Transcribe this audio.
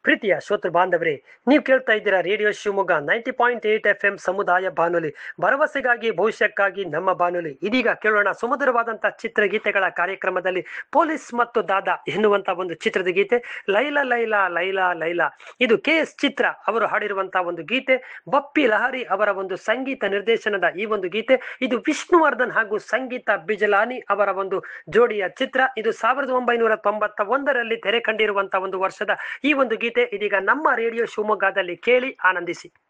ಪ್ರೀತಿಯ ಶ್ರೋತೃ ಬಾಂಧವರೇ, ನೀವು ಕೇಳ್ತಾ ಇದ್ದೀರಾ ರೇಡಿಯೋ ಶಿವಮೊಗ್ಗ 90.8 FM ಸಮುದಾಯ ಬಾನುಲಿ, ಭರವಸೆಗಾಗಿ ಭವಿಷ್ಯಕ್ಕಾಗಿ ನಮ್ಮ ಬಾನುಲಿ. ಇದೀಗ ಕೇಳೋಣ ಸುಮಧುರವಾದಂತಹ ಚಿತ್ರಗೀತೆಗಳ ಕಾರ್ಯಕ್ರಮದಲ್ಲಿ ಪೊಲೀಸ್ ಮತ್ತು ದಾದಾ ಎನ್ನುವಂತ ಒಂದು ಚಿತ್ರದ ಗೀತೆ. ಲೈಲಾ ಲೈಲಾ ಲೈಲಾ ಲೈಲಾ, ಇದು KS ಚಿತ್ರ ಅವರು ಹಾಡಿರುವಂತಹ ಒಂದು ಗೀತೆ. ಬಪ್ಪಿ ಲಹರಿ ಅವರ ಒಂದು ಸಂಗೀತ ನಿರ್ದೇಶನದ ಈ ಒಂದು ಗೀತೆ. ಇದು ವಿಷ್ಣುವರ್ಧನ್ ಹಾಗೂ ಸಂಗೀತ ಬಿಜಲಾನಿ ಅವರ ಒಂದು ಜೋಡಿಯ ಚಿತ್ರ. ಇದು 1991ರಲ್ಲಿ ತೆರೆ ಕಂಡಿರುವಂತಹ ಒಂದು ವರ್ಷದ ಈ ಒಂದು ಗೀತೆ ಇದೀಗ ನಮ್ಮ ರೇಡಿಯೋ ಶಿವಮೊಗ್ಗದಲ್ಲಿ ಕೇಳಿ ಆನಂದಿಸಿ.